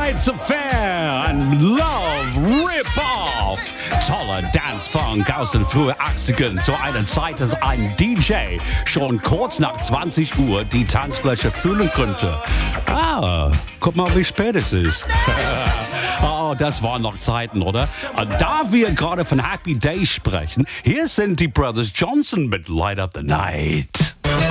Tonight's Affair, ein Love Rip-Off. Toller Dance-Funk aus den frühen 80ern, zu einer Zeit, dass ein DJ schon kurz nach 20 Uhr die Tanzfläche füllen konnte. Guck mal, wie spät es ist. Oh, das waren noch Zeiten, oder? Da wir gerade von Happy Days sprechen, hier sind die Brothers Johnson mit Light Up the Night.